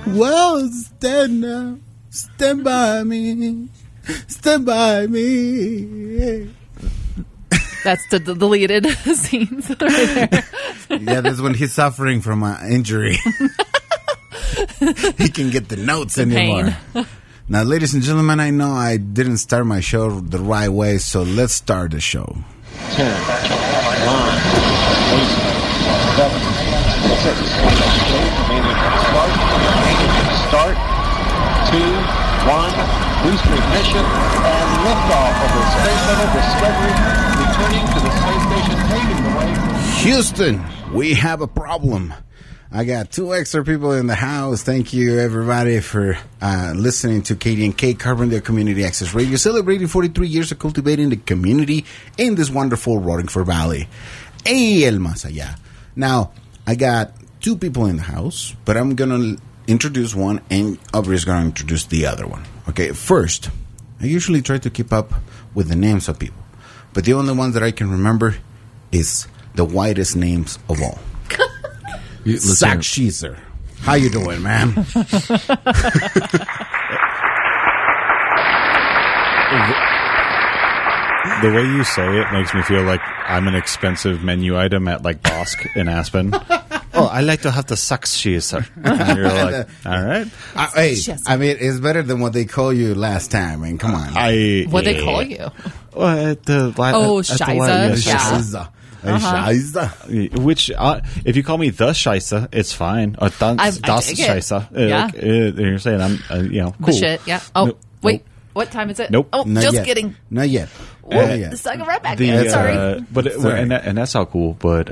Well, stand by me. Stand by me. That's the deleted scenes right there. Yeah, that's when he's suffering from an injury. He can get the notes anymore. Now, ladies and gentlemen, I know I didn't start my show the right way, so let's start the show. 10, 9, 8, 7, 6, 5, start, 2, 1, boost ignition, and liftoff of the Space Shuttle Discovery, returning to the space station, paving the way for Houston, we have a problem. I got 2 extra people in the house. Thank you, everybody, for listening to KDNK, Carbondale Community Access Radio, celebrating 43 years of cultivating the community in this wonderful Rutherford Valley. Hey, el más allá. Now, I got 2 people in the house, but I'm going to introduce one, and Aubrey is going to introduce the other one. Okay, first, I usually try to keep up with the names of people, but the only ones that I can remember is the whitest names of all. Zach Sheezer. How you doing, man? The way you say it makes me feel like I'm an expensive menu item at like Bosk in Aspen. Oh, I like to have the Zach Sheezer. And you're like, all right. Hey, I mean, it's better than what they call you last time. I mean, come on. What they call you? Shiza. Uh-huh. Which, if you call me the Scheisse, it's fine. Or das Scheisse. Yeah. You're saying I'm, cool. The shit, yeah. Oh, Nope. wait. What time is it? Nope. Oh, Not just yet. kidding. Not yet. It's like right back in. Sorry. But and that's all cool. But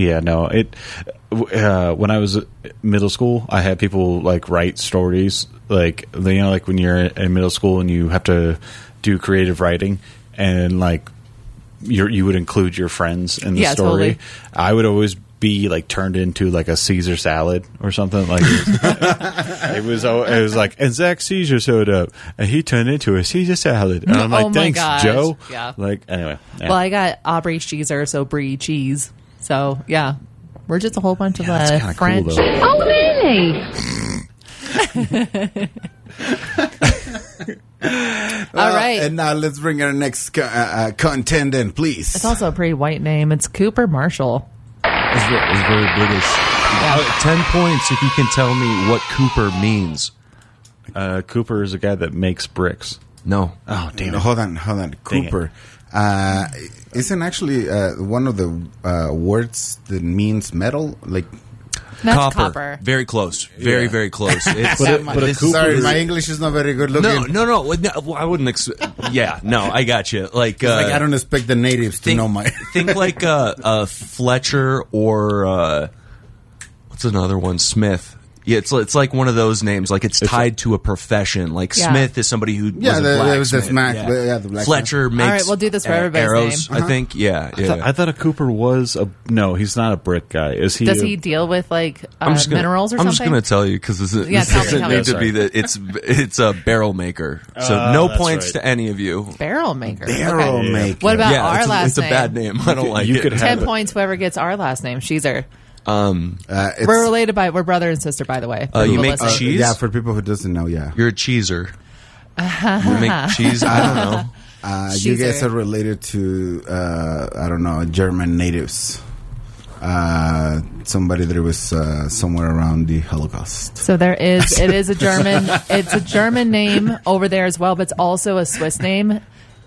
when I was middle school, I had people like write stories, like like when you're in middle school and you have to do creative writing, and like you would include your friends in the story. Totally. I would always be like turned into like a Caesar salad or something like it was like, and Zach Caesar showed up and he turned into a Caesar salad, and I'm like, Oh my thanks gosh. Joe. Yeah. Like anyway, yeah. Well, I got Aubrey Cheeser, so Brie Cheese. So yeah, we're just a whole bunch that's of kinda French. cool, though. Oh, really? All right. And now let's bring our next contendant, please. It's also a pretty white name. It's Cooper Marshall. It's very British. 10 points if you can tell me what Cooper means. Cooper is a guy that makes bricks. No. Oh, damn it. Hold on. Cooper. Isn't actually one of the words that means metal? Like, That's copper. Very close. Very close. It's, But a Cooper sorry, is- my English is not very good looking. No. Well, I wouldn't. I got you. Like I don't expect the natives to know my. think like Fletcher or what's another one? Smith. Yeah, it's like one of those names. Like it's tied to a profession. Like Yeah. Smith is somebody who was a there was blacksmith. the blacksmith. Fletcher makes. All right, we'll do this for everybody's arrows. name. I think. Yeah. I thought a Cooper was a no. He's not a brick guy. Is he? Does he deal with like minerals or I'm something? just going to tell you because this tell me, doesn't tell me. need to be that it's a barrel maker. So no that's points right. to any of you. Barrel maker. Barrel Okay. maker. What about Yeah, our last it's a name? bad name. I don't like you it. could have 10 it. points whoever gets our last name. Sheezer. It's, We're related we're brother and sister, by the way. for you people make listening. cheese? Yeah, for people who doesn't know, yeah. You're a cheeser. You make cheese. I don't know. You guys Caesar. are related to, I don't know, German natives. Somebody that was somewhere around the Holocaust. So it is a German, it's a German name over there as well, but it's also a Swiss name.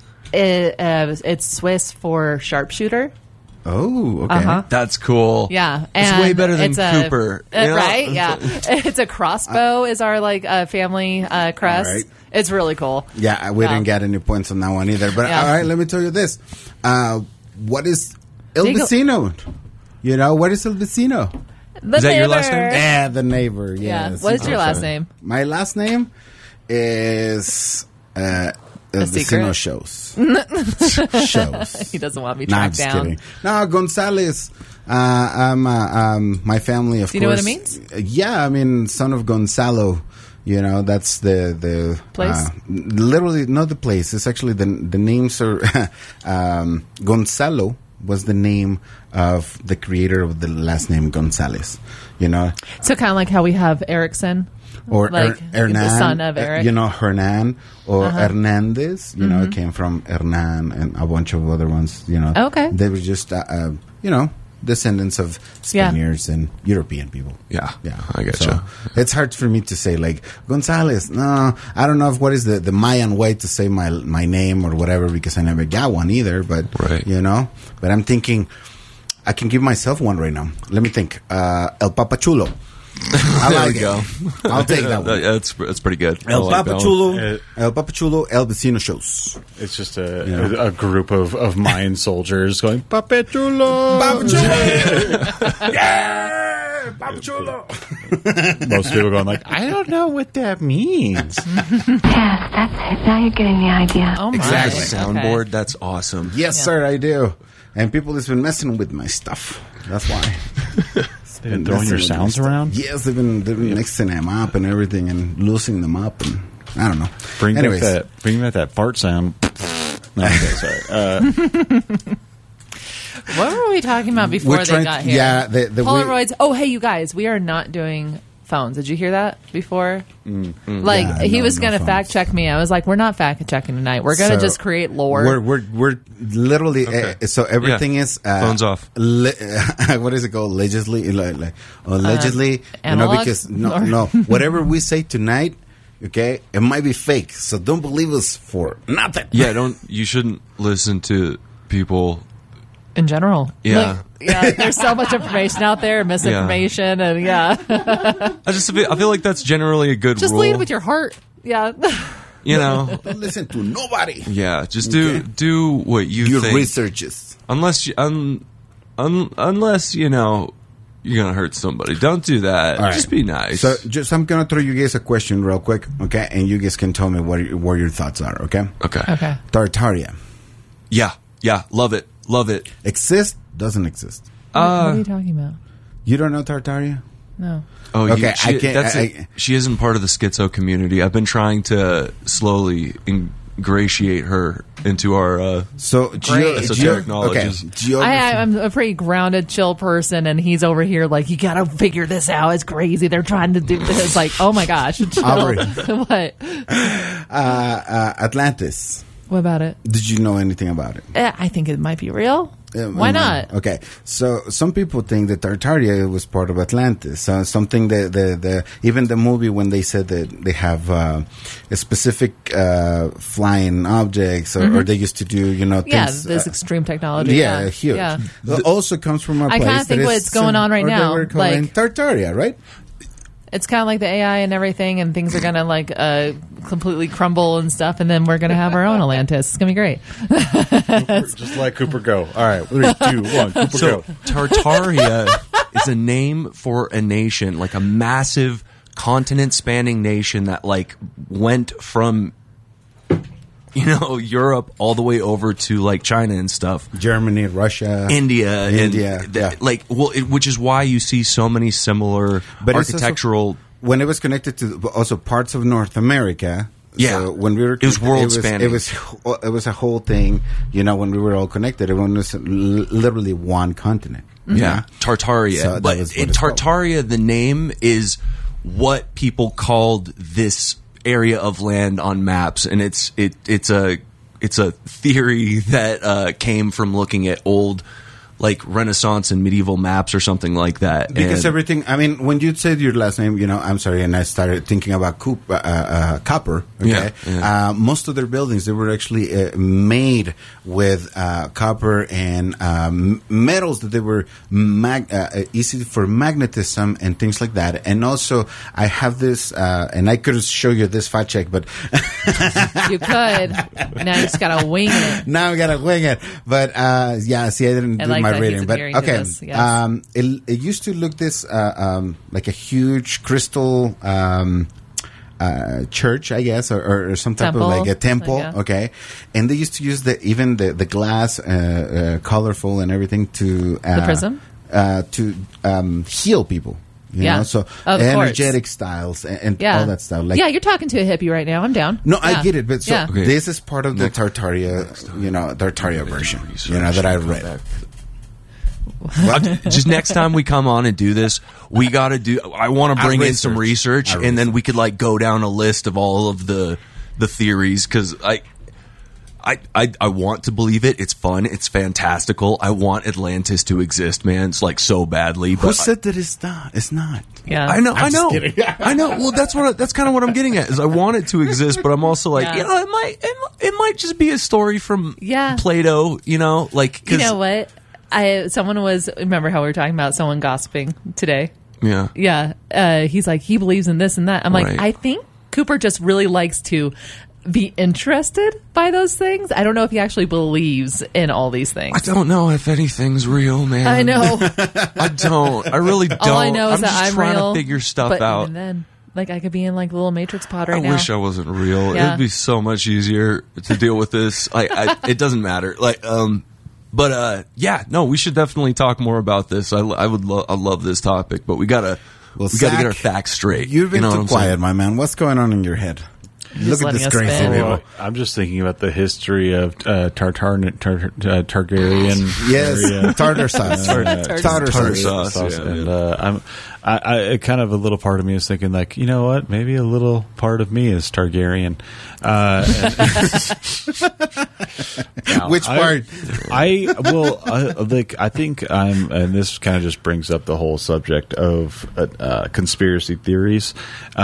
It's Swiss for sharpshooter. Oh, okay. That's cool. Yeah. It's and way better than it's a- Cooper. You know? Right? Yeah. It's a crossbow is our family crest. All right. It's really cool. Yeah, we didn't get any points on that one either. But Yeah. all right, let me tell you this. What is El Take a- Vecino? You know, what is El Vecino? Is that your last name? Yeah, the neighbor. Yeah. Yes. What is your last name? My last name is El Vecino secret? Shows. He doesn't want me No, I'm tracked just down. kidding. No, Gonzalez. My family, of course. Do you know what it means? Yeah, I mean, son of Gonzalo. You know, that's the Place? Literally, not the place. It's actually the names are Gonzalo was the name of the creator of the last name Gonzalez. you know. So kind of like how we have Erickson. Or Like Hernan, the son of Eric. you know, Hernan or Hernandez, you know, it came from Hernan and a bunch of other ones, you know. Okay. They were just, you know, descendants of Yeah. Spaniards and European people. Yeah, Yeah. I get So you. it's hard for me to say, like, Gonzalez. No, I don't know if what is the Mayan way to say my name or whatever, because I never got one either, but, Right. you know. But I'm thinking, I can give myself one right now. Let me think. El Papachulo. I There like we it. go. I'll take that one. That's pretty good. I El like that one. Papachulo, El Papachulo, El Vecino Shows. It's just a group of Mayan soldiers going, Papachulo! Yeah! Papachulo! Most people going like, I don't know what that means. Yes, that's it. Now you're getting the idea. Oh my. Exactly. Okay. Soundboard. That's awesome. Yes, sir, I do. And people has been messing with my stuff. That's why. They've been throwing your sounds around? Yes, they've been mixing them up and everything and loosening them up, and I don't know. Bring Anyways, back that fart sound. No, okay, sorry. What were we talking about before We're they trying- got here? yeah, the Polaroids. Oh, hey, you guys, we are not doing phones. Did you hear that before? Like Yeah, he no, was no going to phones. fact check me. I was like, we're not fact checking tonight. We're going to So, just create lore. we're literally Okay. so everything Yeah. is Phones off. What is it called? Allegedly, allegedly. You know, analog? because Or- no, whatever we say tonight, okay, it might be fake. So don't believe us for nothing. Yeah, you shouldn't listen to people. in general. Yeah. There's so much information out there, misinformation, and I feel like that's generally a good just rule. lead with your heart. Yeah. You know. Don't listen to nobody. Yeah, just Okay. do what you Your think. researches. Unless unless you know you're gonna hurt somebody, don't do that. All right. Just be nice. So, I'm gonna throw you guys a question real quick, okay? And you guys can tell me what your thoughts are, okay? okay. Okay. Tartaria Yeah, love it. exists? Doesn't exist? What are you talking about? You don't know Tartaria? No. Oh, Okay, I can't- she isn't part of the schizo community. I've been trying to slowly ingratiate her into our. So Great. Esoteric knowledge. I'm a pretty grounded, chill person, and he's over here like, you got to figure this out. It's crazy. They're trying to do this. Like, oh my gosh. Chill. Aubrey. What? Atlantis. What about it? Did you know anything about it? I think it might be real. Why not? Okay, so some people think that Tartaria was part of Atlantis. Something that the even the movie when they said that they have a specific flying objects or they used to do Yeah, things, this extreme technology. yeah, huge. Yeah. It also comes from a I place kinda think that what's is going on right or they now, were calling like- Tartaria, right? It's kind of like the AI and everything, and things are going to like completely crumble and stuff, and then we're going to have our own Atlantis. It's going to be great. Just let Cooper go. All right, 3, 2, 1, Cooper So go. Tartaria is a name for a nation, like a massive continent-spanning nation that like went from Europe all the way over to like China and stuff. Germany, Russia, India, India, and yeah. which is why you see so many similar But it's also- architectural. when it was connected to also parts of North America. Yeah. So when we were It was world-spanning. It was a whole thing. When we were all connected, it was literally one continent. Yeah, Tartaria. So that but was what in it's called. Tartaria, the name is what people called this area of land on maps, and it's a theory that came from looking at old like Renaissance and medieval maps or something like that. Because And- everything, I mean, when you said your last name, I'm sorry, and I started thinking about copper, okay? Yeah. Most of their buildings, they were actually made with copper and metals that they were easy for magnetism and things like that. And also, I have this, and I could show you this fact check, but You could. Now you just got to wing it. now I gotta wing it. But yeah, see, I didn't I do like my that reading. he's But adhering to okay, this, yes. it used to look this like a huge crystal church, I guess, or some type Temple. of like a temple. Like, yeah. Okay, and they used to use the glass, colorful and everything to The prism? to heal people. You Yeah. know? So Of course. energetic styles and Yeah. all that stuff. Like, yeah, you're talking to a hippie right now. I'm down. no, Yeah. I get it, but so Yeah. Okay. this is part of the Tartaria, Tartaria version, that I read. Just next time we come on and do this, we got to do. I want to bring in some research, and then we could like go down a list of all of the theories because I want to believe it. It's fun. It's fantastical. I want Atlantis to exist, man. It's like so badly. Who said that it's not? It's not. Yeah, I know. I'm just kidding. I know. Well, that's kind of what I'm getting at. Is I want it to exist, but I'm also like, Yeah. you know, it might just be a story from Plato. You know, like 'cause, you know what? Remember how we were talking about someone gossiping today? Yeah. Yeah. He's like, he believes in this and that. I'm like, Right. I think Cooper just really likes to be interested by those things. I don't know if he actually believes in all these things. I don't know if anything's real, man. I know. I don't. I really don't. All I know is I'm that just I'm trying real. to figure stuff but out. Even then, like, I could be in like a little Matrix pod right I now. wish I wasn't real. Yeah. It'd be so much easier to deal with this. It doesn't matter. Yeah, no, we should definitely talk more about this. I love this topic, but we gotta get our facts straight. You've been you know too what I'm saying? quiet, my man. What's going on in your head? Look at letting this us crazy spin. people. Well, I'm just thinking about the history of Targaryen. Yes, area. tartar sauce. Tartar Tartar sauce. sauce. Yeah, And I kind of a little part of me is thinking like, you know what? Maybe a little part of me is Targaryen. Which part? I think and this kind of just brings up the whole subject of conspiracy theories.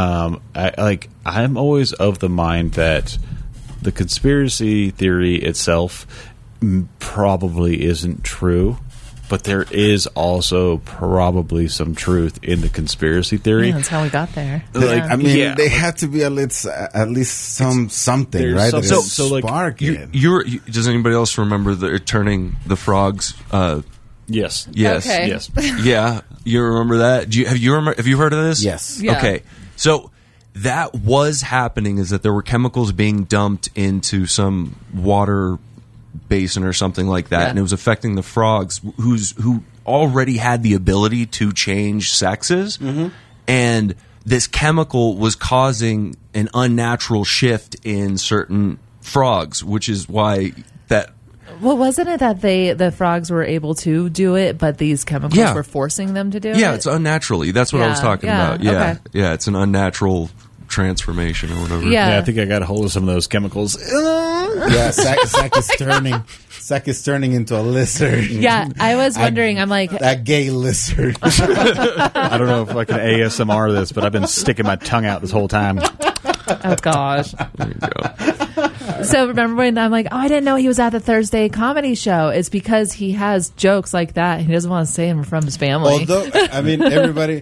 I'm always of the mind that the conspiracy theory itself probably isn't true, but there is also probably some truth in the conspiracy theory. Yeah, that's how we got there. Like, Yeah. I mean, Yeah. they had to be at least something, there's right? some- That so, like, spark it. Does anybody else remember turning the frogs? Yes. Yes. Okay. Yes. Yeah, you remember that? Have you heard of this? Yes. Yeah. Okay, so that was happening. Is that there were chemicals being dumped into some water basin or something like that, Yeah. and it was affecting the frogs who already had the ability to change sexes, and this chemical was causing an unnatural shift in certain frogs, which is why that. Well, wasn't it that the frogs were able to do it, but these chemicals Yeah. were forcing them to do it? Yeah, it's unnaturally. That's what I was Yeah, talking yeah, about. Yeah, okay. yeah, it's an unnatural transformation or whatever. Yeah. Yeah, I think I got a hold of some of those chemicals. Yeah, Zach is turning. Zach is turning into a lizard. Yeah, I was wondering. I'm like, That gay lizard. I don't know if I can ASMR this, but I've been sticking my tongue out this whole time. oh gosh. There you go. So remember when I'm like, oh, I didn't know he was at the Thursday comedy show. It's because he has jokes like that. He doesn't want to say them from his family. Although, I mean, everybody,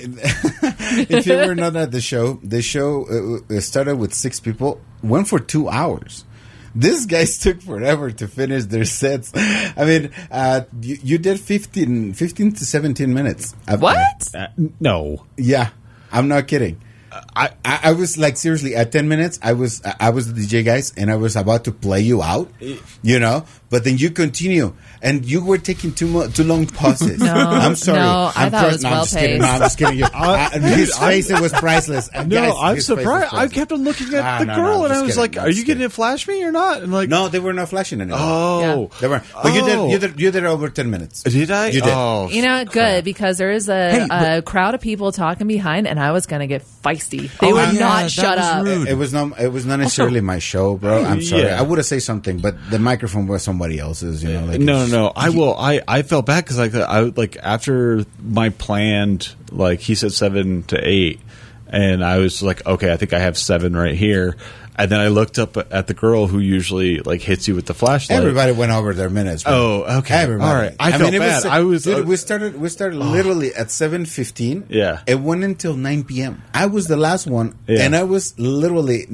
if you were not at the show started with 6 people, went for 2 hours. These guys took forever to finish their sets. I mean, you did 15 to 17 minutes. What? No. Yeah, I'm not kidding. I was like, seriously, at 10 minutes, I was the DJ, guys, and I was about to play you out, you know, but then you continue, and you were taking too long pauses. No, I'm sorry. no, I thought it was I'm just kidding. well-paced. No, I'm just kidding. His face, it was priceless. No, Guys, I'm his face was surprised. I priceless. kept on looking at the No, girl, I'm and I just was kidding. like, I'm "Are just you getting kidding. to flash me or not?" And like, No, they were not flashing anymore. oh, They weren't. But you did over 10 minutes. did I? You did. Oh, You know, good, because there is a crowd of people talking behind, and I was going to get feisty. They would yeah, not that shut was up. rude. It was not necessarily my show, bro. I'm sorry. Yeah. I would have said something, but the microphone was somebody else's. You know, like No. I felt bad because I after my planned, like he said 7 to 8, and I was like, okay, I think I have 7 right here. And then I looked up at the girl who usually like hits you with the flashlight. Everybody went over their minutes. Bro. Oh, okay. Everybody. All right. I felt it bad. I was. Dude, we started literally at 7:15. Yeah. It went until 9 p.m. I was the last one, Yeah. and I was literally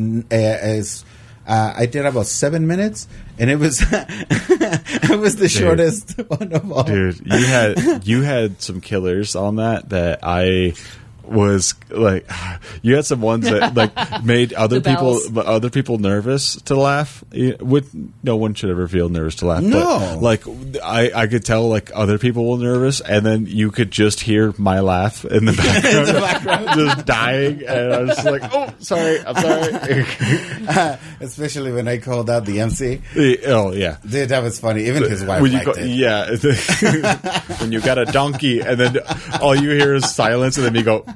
I did about 7 minutes, and it was I was the shortest one of all. Dude, you had some killers on that I was like you had some ones that like made other The bells. people nervous to laugh. No one should ever feel nervous to laugh. No. But, like I could tell like other people were nervous, and then you could just hear my laugh in the background, just dying, and I was just like, "Oh, sorry, I'm sorry." Especially when I called out the MC. Oh yeah. Dude, that was funny. Even his wife When you liked go, it. yeah, when you got a donkey, and then all you hear is silence, and then you go.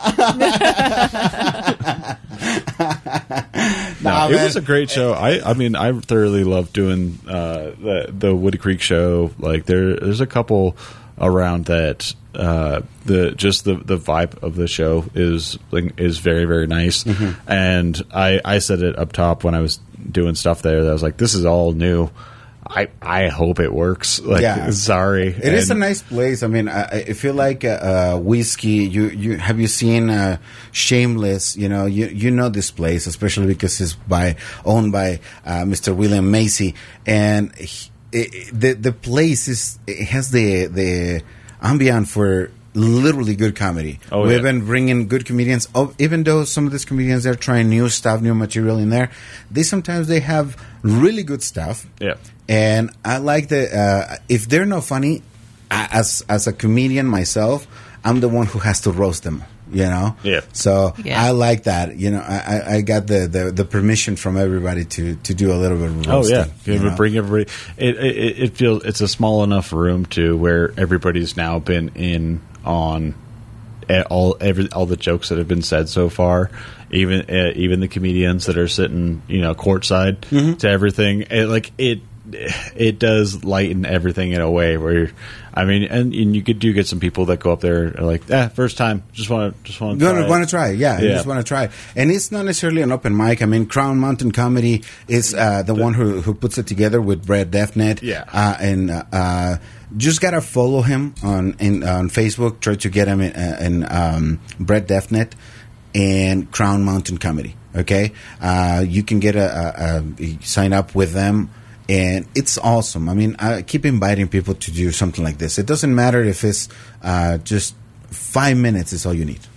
No, it was a great show. I mean, I thoroughly loved doing the Woody Creek show. Like there's a couple around that. The vibe of the show is very, very nice. Mm-hmm. And I said it up top when I was doing stuff there that I was like, this is all new. I hope it works. Like, Yeah. sorry. It is a nice place. I mean, I feel like whiskey. You have you seen Shameless? You know this place, especially because it's owned by Mr. William Macy, and the place has the ambient for literally good comedy. Oh, We've yeah. been bringing good comedians. Even though some of these comedians are trying new stuff, new material in there, sometimes they have really good stuff. Yeah. And I like if they're not funny, as a comedian myself, I'm the one who has to roast them. Yeah. So Yeah. I like that. I got the permission from everybody to do a little bit of roasting. Oh yeah, bring everybody. It feels it's a small enough room too where everybody's now been in on all the jokes that have been said so far. Even the comedians that are sitting courtside to everything. It does lighten everything in a way where, I mean, and you get some people that go up there and are like, first time, just want to try. Yeah, you just want to try. And it's not necessarily an open mic. I mean, Crown Mountain Comedy is the one who puts it together with Brett Defnet. Yeah. And just gotta follow him on Facebook. Try to get him in Brett Defnet and Crown Mountain Comedy. Okay, you can get a sign up with them. And it's awesome. I mean, I keep inviting people to do something like this. It doesn't matter if it's just 5 minutes is all you need.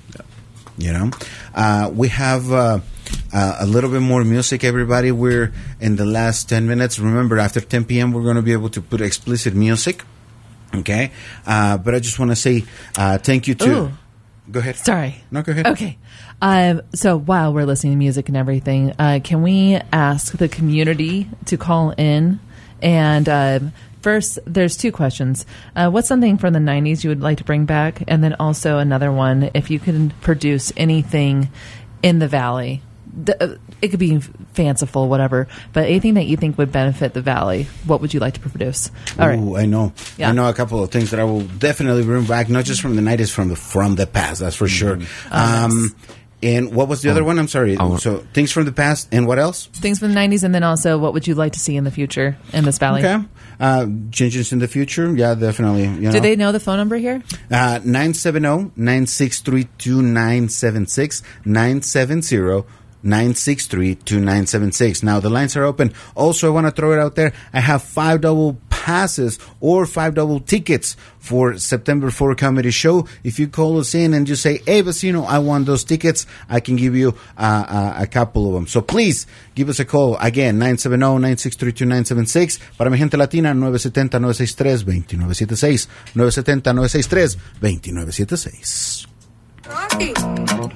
We have a little bit more music, everybody. We're in the last 10 minutes. Remember, after 10 p.m., we're going to be able to put explicit music. Okay? But I just want to say thank you to... Ooh. Go ahead. Sorry. No, go ahead. Okay. So while we're listening to music and everything, can we ask the community to call in? And first, there's two questions. What's something from the 90s you would like to bring back? And then also another one, if you can produce anything in the Valley. It could be fanciful, whatever, but anything that you think would benefit the Valley, what would you like to produce? All right. Ooh, I know. Yeah. I know a couple of things that I will definitely bring back, not just from the 90s, from the past, that's for sure. Nice. And what was the other one? I'm sorry. So things from the past, and what else? Things from the 90s, and then also what would you like to see in the future in this Valley? Okay. Changes in the future? Yeah, definitely. Do they know the phone number here? 970-963-2976. 970-963-2976. Now, the lines are open. Also, I want to throw it out there. I have 5 double passes or 5 double tickets for September 4 comedy show. If you call us in and just say, hey, Vecino, I want those tickets, I can give you a couple of them. So please give us a call. Again, 970-963-2976. Para mi gente latina, 970-963-2976. 970-963-2976.